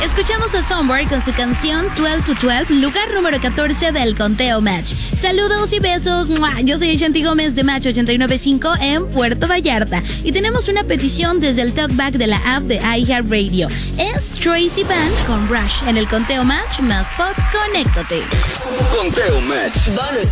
Escuchamos a Somewhere con su canción 12 to 12, lugar número 14 del conteo Match. Saludos y besos. ¡Mua! Yo soy Shanti Gómez de Match 895 en Puerto Vallarta. Y tenemos una petición desde el talkback de la app de iHeartRadio. Es Tracy Band con Rush en el conteo Match más pop. Conéctate. Conteo Match.